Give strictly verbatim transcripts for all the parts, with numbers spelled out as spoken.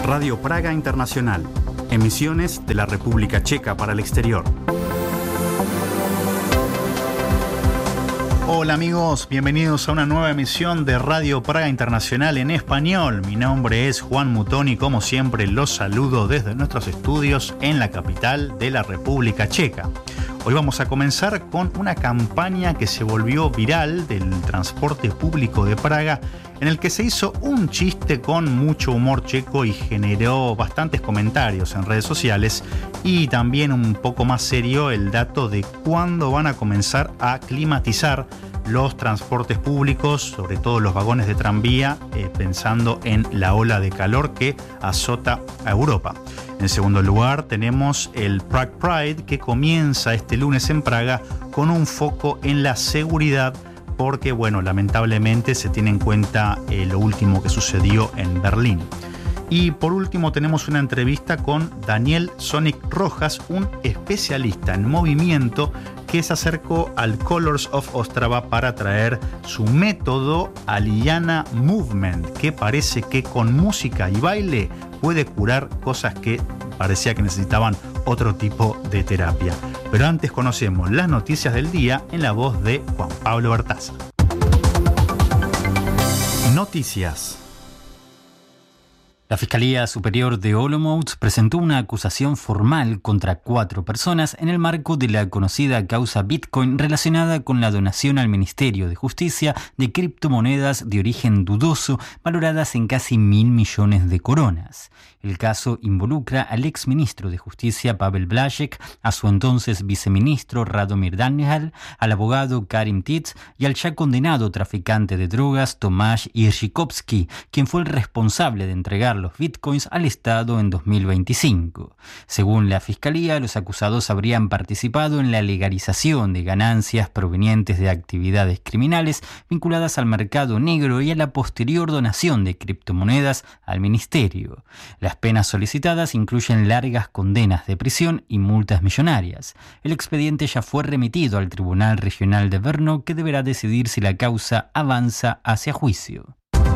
Radio Praga Internacional. Emisiones de la República Checa para el exterior. Hola amigos, bienvenidos a una nueva emisión de Radio Praga Internacional en español. Mi nombre es Juan Mutón y como siempre los saludo desde nuestros estudios en la capital de la República Checa. Hoy vamos a comenzar con una campaña que se volvió viral del transporte público de Praga, en el que se hizo un chiste con mucho humor checo y generó bastantes comentarios en redes sociales, y también un poco más serio el dato de cuándo van a comenzar a climatizar los transportes públicos, sobre todo los vagones de tranvía, eh, pensando en la ola de calor que azota a Europa. En segundo lugar tenemos el Prague Pride, que comienza este lunes en Praga con un foco en la seguridad, porque bueno, lamentablemente se tiene en cuenta eh, lo último que sucedió en Berlín. Y por último tenemos una entrevista con Daniel Sonic Rojas, un especialista en movimiento que se acercó al Colors of Ostrava para traer su método Aliana Movement, que parece que con música y baile puede curar cosas que parecía que necesitaban otro tipo de terapia. Pero antes conocemos las noticias del día en la voz de Juan Pablo Bertaza. Noticias. La Fiscalía Superior de Olomouc presentó una acusación formal contra cuatro personas en el marco de la conocida causa Bitcoin relacionada con la donación al Ministerio de Justicia de criptomonedas de origen dudoso valoradas en casi mil millones de coronas. El caso involucra al exministro de Justicia Pavel Blasek, a su entonces viceministro Radomir Daniel, al abogado Karim Titz y al ya condenado traficante de drogas Tomasz Irzikowski, quien fue el responsable de entregar los bitcoins al Estado en dos mil veinticinco. Según la Fiscalía, los acusados habrían participado en la legalización de ganancias provenientes de actividades criminales vinculadas al mercado negro y a la posterior donación de criptomonedas al ministerio. Las penas solicitadas incluyen largas condenas de prisión y multas millonarias. El expediente ya fue remitido al Tribunal Regional de Brno, que deberá decidir si la causa avanza hacia juicio.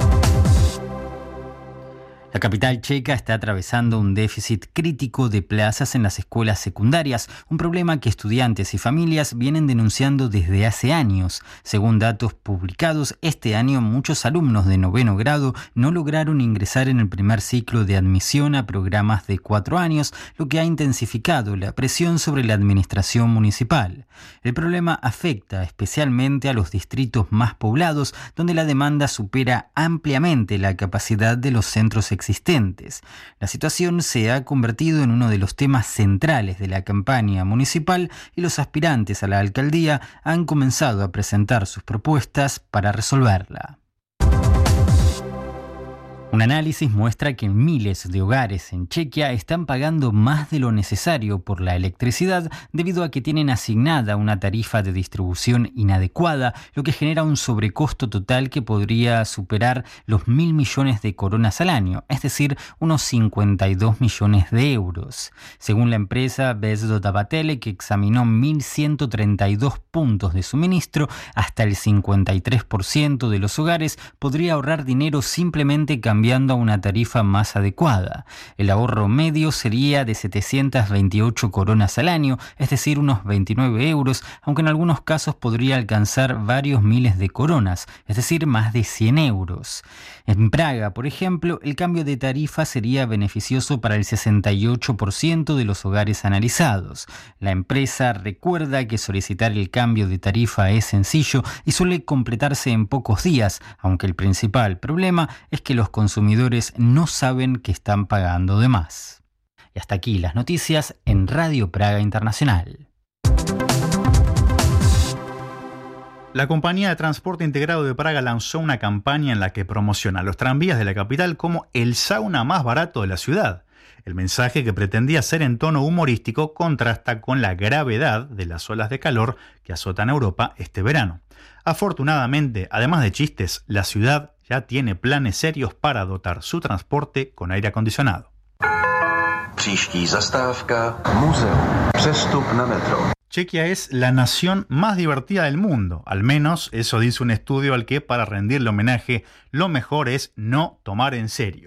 La capital checa está atravesando un déficit crítico de plazas en las escuelas secundarias, un problema que estudiantes y familias vienen denunciando desde hace años. Según datos publicados, este año muchos alumnos de noveno grado no lograron ingresar en el primer ciclo de admisión a programas de cuatro años, lo que ha intensificado la presión sobre la administración municipal. El problema afecta especialmente a los distritos más poblados, donde la demanda supera ampliamente la capacidad de los centros existentes. existentes. La situación se ha convertido en uno de los temas centrales de la campaña municipal y los aspirantes a la alcaldía han comenzado a presentar sus propuestas para resolverla. Un análisis muestra que miles de hogares en Chequia están pagando más de lo necesario por la electricidad debido a que tienen asignada una tarifa de distribución inadecuada, lo que genera un sobrecosto total que podría superar los mil millones de coronas al año, es decir, unos cincuenta y dos millones de euros. Según la empresa Bezdo Tabatele, que examinó mil ciento treinta y dos puntos de suministro, hasta el cincuenta y tres por ciento de los hogares podría ahorrar dinero simplemente cambiando a una tarifa más adecuada. El ahorro medio sería de setecientas veintiocho coronas al año, es decir, unos veintinueve euros, aunque en algunos casos podría alcanzar varios miles de coronas, es decir, más de cien euros. En Praga, por ejemplo, el cambio de tarifa sería beneficioso para el sesenta y ocho por ciento de los hogares analizados. La empresa recuerda que solicitar el cambio de tarifa es sencillo y suele completarse en pocos días, aunque el principal problema es que los consumidores no saben que están pagando de más. Y hasta aquí las noticias en Radio Praga Internacional. La compañía de transporte integrado de Praga lanzó una campaña en la que promociona los tranvías de la capital como el sauna más barato de la ciudad. El mensaje, que pretendía ser en tono humorístico, contrasta con la gravedad de las olas de calor que azotan Europa este verano. Afortunadamente, además de chistes, la ciudad ya tiene planes serios para dotar su transporte con aire acondicionado. Příští zastávka, muzeum, přestup na metro. Chequia es la nación más divertida del mundo, al menos eso dice un estudio al que, para rendirle homenaje, lo mejor es no tomar en serio.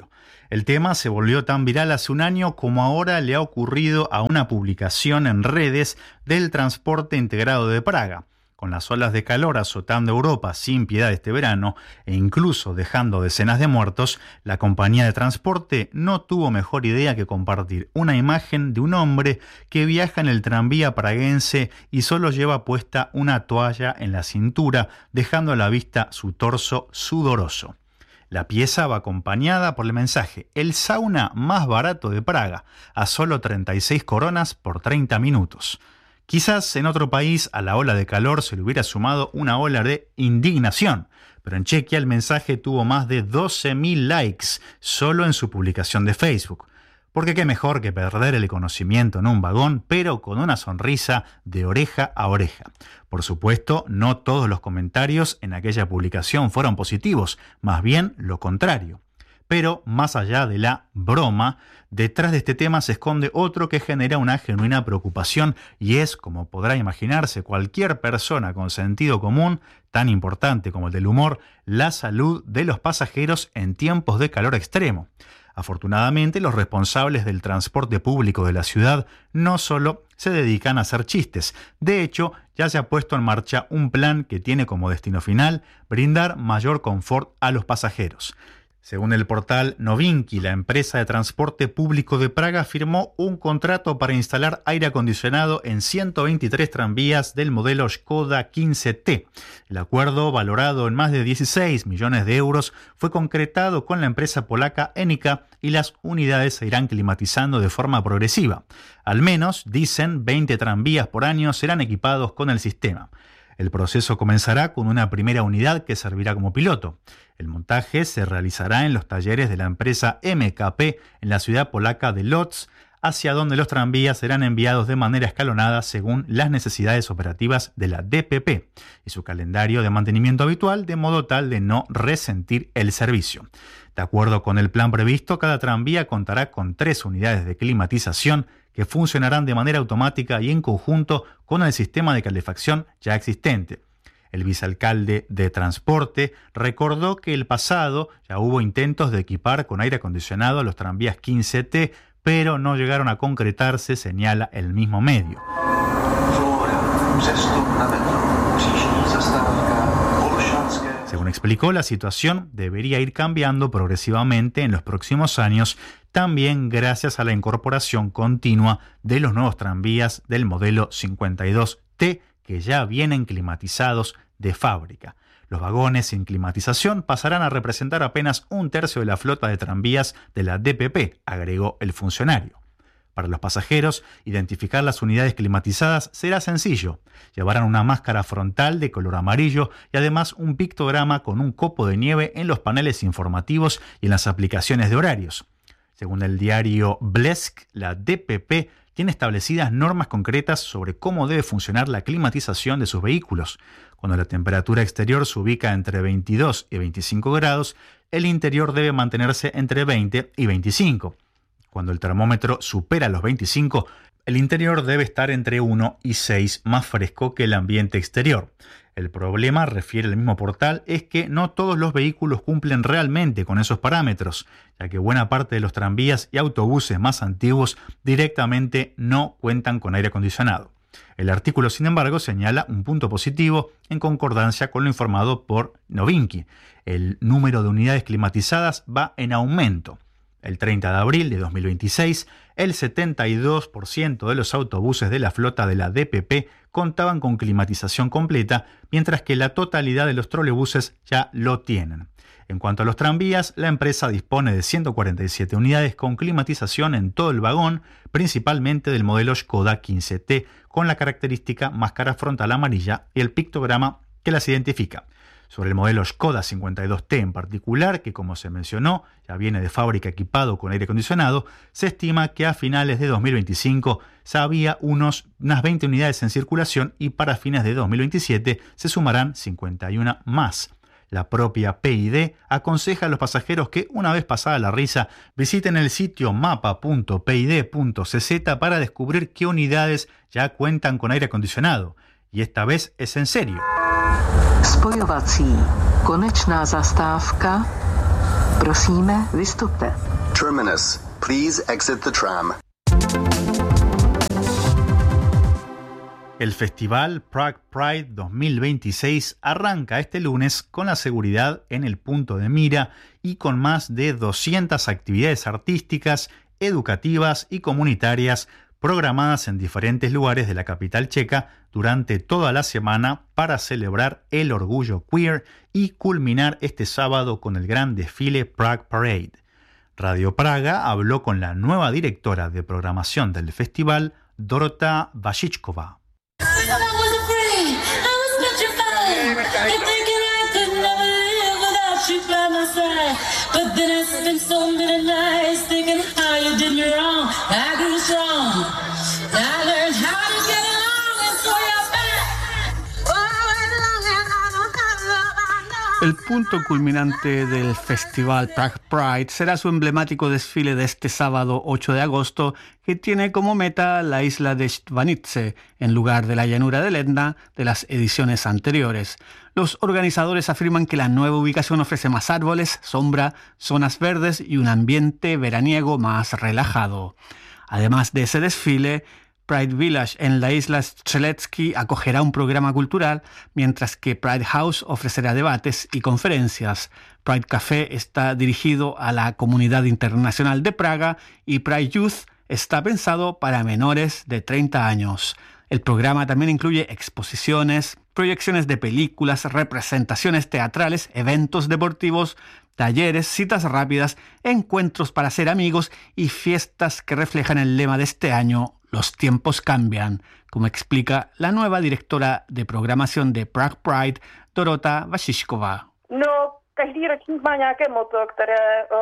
El tema se volvió tan viral hace un año como ahora le ha ocurrido a una publicación en redes del transporte integrado de Praga. Con las olas de calor azotando Europa sin piedad este verano e incluso dejando decenas de muertos, la compañía de transporte no tuvo mejor idea que compartir una imagen de un hombre que viaja en el tranvía praguense y solo lleva puesta una toalla en la cintura, dejando a la vista su torso sudoroso. La pieza va acompañada por el mensaje: el sauna más barato de Praga, a solo treinta y seis coronas por treinta minutos. Quizás en otro país a la ola de calor se le hubiera sumado una ola de indignación, pero en Chequia el mensaje tuvo más de doce mil likes solo en su publicación de Facebook. Porque qué mejor que perder el conocimiento en un vagón, pero con una sonrisa de oreja a oreja. Por supuesto, no todos los comentarios en aquella publicación fueron positivos, más bien lo contrario. Pero, más allá de la broma, detrás de este tema se esconde otro que genera una genuina preocupación y es, como podrá imaginarse cualquier persona con sentido común, tan importante como el del humor, la salud de los pasajeros en tiempos de calor extremo. Afortunadamente, los responsables del transporte público de la ciudad no solo se dedican a hacer chistes. De hecho, ya se ha puesto en marcha un plan que tiene como destino final brindar mayor confort a los pasajeros. Según el portal Novinky, la empresa de transporte público de Praga firmó un contrato para instalar aire acondicionado en ciento veintitrés tranvías del modelo Skoda quince T. El acuerdo, valorado en más de dieciséis millones de euros, fue concretado con la empresa polaca Enica y las unidades se irán climatizando de forma progresiva. Al menos, dicen, veinte tranvías por año serán equipados con el sistema. El proceso comenzará con una primera unidad que servirá como piloto. El montaje se realizará en los talleres de la empresa M K P en la ciudad polaca de Lodz, hacia donde los tranvías serán enviados de manera escalonada según las necesidades operativas de la D P P y su calendario de mantenimiento habitual, de modo tal de no resentir el servicio. De acuerdo con el plan previsto, cada tranvía contará con tres unidades de climatización que funcionarán de manera automática y en conjunto con el sistema de calefacción ya existente. El vicealcalde de Transporte recordó que el pasado ya hubo intentos de equipar con aire acondicionado a los tranvías quince T, pero no llegaron a concretarse, señala el mismo medio. Según explicó, la situación debería ir cambiando progresivamente en los próximos años, también gracias a la incorporación continua de los nuevos tranvías del modelo cincuenta y dos T que ya vienen climatizados de fábrica. Los vagones sin climatización pasarán a representar apenas un tercio de la flota de tranvías de la D P P, agregó el funcionario. Para los pasajeros, identificar las unidades climatizadas será sencillo. Llevarán una máscara frontal de color amarillo y además un pictograma con un copo de nieve en los paneles informativos y en las aplicaciones de horarios. Según el diario Blesk, la D P P tiene establecidas normas concretas sobre cómo debe funcionar la climatización de sus vehículos. Cuando la temperatura exterior se ubica entre veintidós y veinticinco grados, el interior debe mantenerse entre veinte y veinticinco. Cuando el termómetro supera los veinticinco, el interior debe estar entre uno y seis más fresco que el ambiente exterior. El problema, refiere el mismo portal, es que no todos los vehículos cumplen realmente con esos parámetros, ya que buena parte de los tranvías y autobuses más antiguos directamente no cuentan con aire acondicionado. El artículo, sin embargo, señala un punto positivo en concordancia con lo informado por Novinky. El número de unidades climatizadas va en aumento. El treinta de abril de dos mil veintiséis, el setenta y dos por ciento de los autobuses de la flota de la D P P contaban con climatización completa, mientras que la totalidad de los trolebuses ya lo tienen. En cuanto a los tranvías, la empresa dispone de ciento cuarenta y siete unidades con climatización en todo el vagón, principalmente del modelo Skoda quince T, con la característica máscara frontal amarilla y el pictograma que las identifica. Sobre el modelo Skoda cincuenta y dos T en particular, que como se mencionó, ya viene de fábrica equipado con aire acondicionado, se estima que a finales de dos mil veinticinco ya había unos, unas veinte unidades en circulación y para fines de dos mil veintisiete se sumarán cincuenta y una más. La propia P I D aconseja a los pasajeros que, una vez pasada la risa, visiten el sitio mapa punto p i d punto c z para descubrir qué unidades ya cuentan con aire acondicionado. Y esta vez es en serio. Spojovací. Konečná zastávka. Prosíme, vystupte. Terminus, please exit the tram. El festival Prague Pride dos mil veintiséis arranca este lunes con la seguridad en el punto de mira y con más de doscientas actividades artísticas, educativas y comunitarias programadas en diferentes lugares de la capital checa durante toda la semana para celebrar el orgullo queer y culminar este sábado con el gran desfile Prague Parade. Radio Praga habló con la nueva directora de programación del festival, Dorota Vasíčková. El punto culminante del festival Prague Pride será su emblemático desfile de este sábado ocho de agosto, que tiene como meta la isla de Štvanice, en lugar de la llanura del Etna de las ediciones anteriores. Los organizadores afirman que la nueva ubicación ofrece más árboles, sombra, zonas verdes y un ambiente veraniego más relajado. Además de ese desfile, Pride Village en la isla Strzelecki acogerá un programa cultural, mientras que Pride House ofrecerá debates y conferencias. Pride Café está dirigido a la comunidad internacional de Praga y Pride Youth está pensado para menores de treinta años. El programa también incluye exposiciones, proyecciones de películas, representaciones teatrales, eventos deportivos, talleres, citas rápidas, encuentros para ser amigos y fiestas que reflejan el lema de este año: los tiempos cambian, como explica la nueva directora de programación de Prague Pride, Dorota Vasíčková. No, každý ročník má nějaké motto, které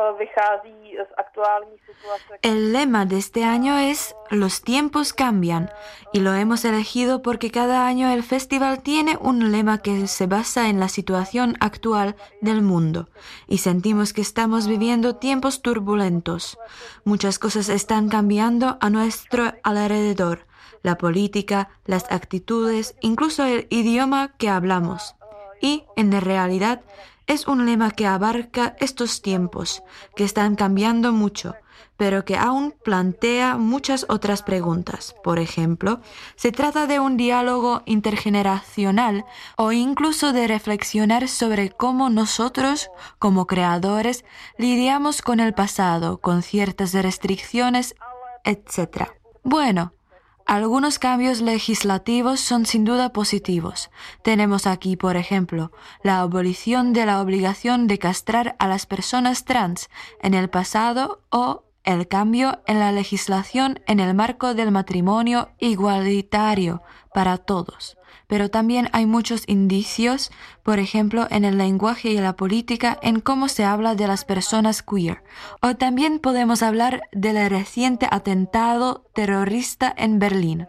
vychází z aktuální situace. El lema de este año es Los tiempos cambian, y lo hemos elegido porque cada año el festival tiene un lema que se basa en la situación actual del mundo, y sentimos que estamos viviendo tiempos turbulentos. Muchas cosas están cambiando a nuestro alrededor, la política, las actitudes, incluso el idioma que hablamos. Y, en realidad, es un lema que abarca estos tiempos, que están cambiando mucho, pero que aún plantea muchas otras preguntas. Por ejemplo, se trata de un diálogo intergeneracional o incluso de reflexionar sobre cómo nosotros, como creadores, lidiamos con el pasado, con ciertas restricciones, etcétera. Bueno, algunos cambios legislativos son sin duda positivos. Tenemos aquí, por ejemplo, la abolición de la obligación de castrar a las personas trans en el pasado o el cambio en la legislación en el marco del matrimonio igualitario para todos. Pero también hay muchos indicios, por ejemplo, en el lenguaje y la política, en cómo se habla de las personas queer. O también podemos hablar del reciente atentado terrorista en Berlín.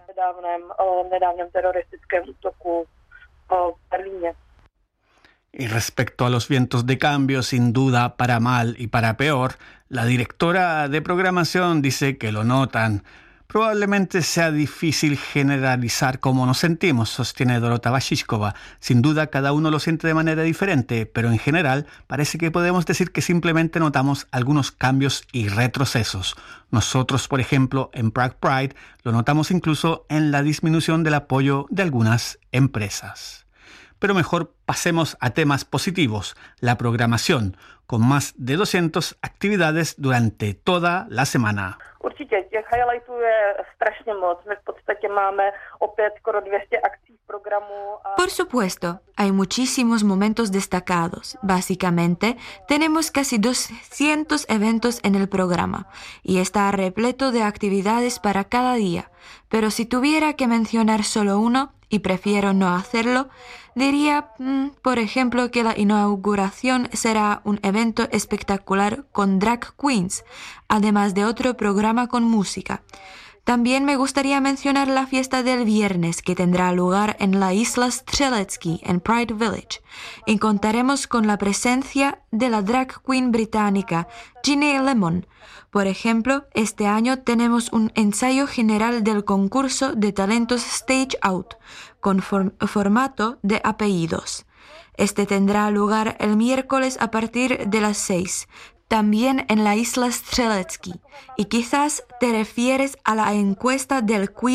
Y respecto a los vientos de cambio, sin duda para mal y para peor, la directora de programación dice que lo notan. Probablemente sea difícil generalizar cómo nos sentimos, sostiene Dorota Vasíčková. Sin duda, cada uno lo siente de manera diferente, pero en general parece que podemos decir que simplemente notamos algunos cambios y retrocesos. Nosotros, por ejemplo, en Prague Pride, lo notamos incluso en la disminución del apoyo de algunas empresas. Pero mejor pasemos a temas positivos, la programación, con más de doscientas actividades durante toda la semana. Určitě, těch highlightů je strašně moc. My v podstatě máme opět skoro dvě stě akcí v programu. A... Por supuesto, hay muchísimos momentos destacados. Básicamente, tenemos casi doscientos eventos en el programa y está repleto de actividades para cada día. Pero si tuviera que mencionar solo uno, y prefiero no hacerlo, diría, mmm, por ejemplo, que la inauguración será un evento espectacular con drag queens, además de otro programa con música. También me gustaría mencionar la fiesta del viernes que tendrá lugar en la isla Strzelecki, en Pride Village, y contaremos con la presencia de la drag queen británica Ginny Lemon. Por ejemplo, este año tenemos un ensayo general del concurso de talentos Stage Out, con form- formato de apellidos. Este tendrá lugar el miércoles a partir de las seis. también en la isla Strzelecki, y quizás te refieres a la encuesta del quiz